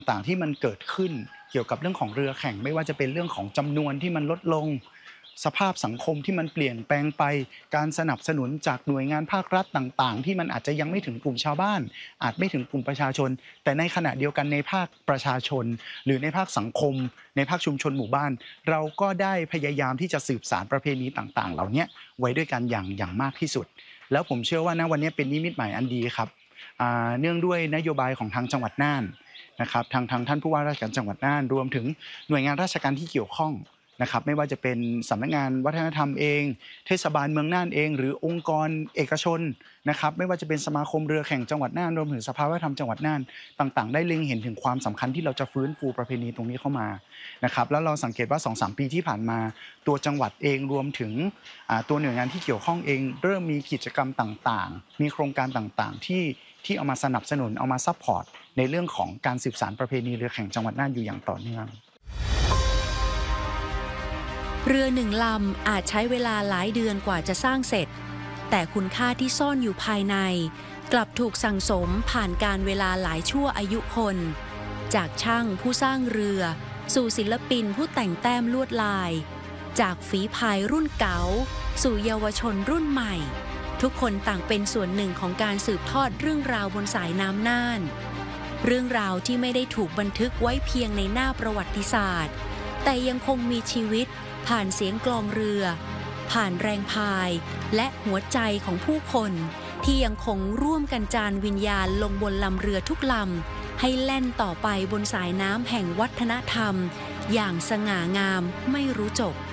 ต่างๆที่มันเกิดขึ้นเกี่ยวกับเรื่องของเรือแข่งไม่ว่าจะเป็นเรื่องของจำนวนที่มันลดลงสภาพสังคมที่มันเปลี่ยนแปลงไปการสนับสนุนจากหน่วยงานภาครัฐต่างๆที่มันอาจจะยังไม่ถึงกลุ่มชาวบ้านอาจไม่ถึงกลุ่มประชาชนแต่ในขณะเดียวกันในภาคประชาชนหรือในภาคสังคมในภาคชุมชนหมู่บ้านเราก็ได้พยายามที่จะสืบสานประเพณีต่างๆเหล่าเนี้ยไว้ด้วยกันอย่างมากที่สุดแล้วผมเชื่อว่าณวันนี้เป็นนิมิตหมายอันดีครับเนื่องด้วยนโยบายของทางจังหวัดน่าน นะครับทางท่านผู้ว่าราชการจังหวัดน่านรวมถึงหน่วยงานราชการที่เกี่ยวข้องนะครับไม่ว่าจะเป็นสำนักงานวัฒนธรรมเองเทศบาลเมืองน่านเองหรือองค์กรเอกชนนะครับไม่ว่าจะเป็นสมาคมเรือแข่งจังหวัดน่านรวมถึงสภาวัฒนธรรมจังหวัดน่านต่างๆได้เล็งเห็นถึงความสำคัญที่เราจะฟื้นฟูประเพณีตรงนี้เข้ามานะครับแล้วเราสังเกตว่า2-3ปีที่ผ่านมาตัวจังหวัดเองรวมถึงตัวหน่วยงานที่เกี่ยวข้องเองเริ่มมีกิจกรรมต่างๆมีโครงการต่างๆที่เอามาสนับสนุนเอามาซัพพอร์ตในเรื่องของการสืบสานประเพณีเรือแข่งจังหวัดน่านอยู่อย่างต่อเนื่องเรือหนึ่งลำอาจใช้เวลาหลายเดือนกว่าจะสร้างเสร็จแต่คุณค่าที่ซ่อนอยู่ภายในกลับถูกสั่งสมผ่านการเวลาหลายชั่วอายุคนจากช่างผู้สร้างเรือสู่ศิลปินผู้แต่งแต้มลวดลายจากฝีพายรุ่นเก๋าสู่เยาวชนรุ่นใหม่ทุกคนต่างเป็นส่วนหนึ่งของการสืบทอดเรื่องราวบนสายน้ำน่านเรื่องราวที่ไม่ได้ถูกบันทึกไว้เพียงในหน้าประวัติศาสตร์แต่ยังคงมีชีวิตผ่านเสียงกลองเรือผ่านแรงพายและหัวใจของผู้คนที่ยังคงร่วมกันจานวิญญาณลงบนลำเรือทุกลำให้แล่นต่อไปบนสายน้ำแห่งวัฒนธรรมอย่างสง่างามไม่รู้จบ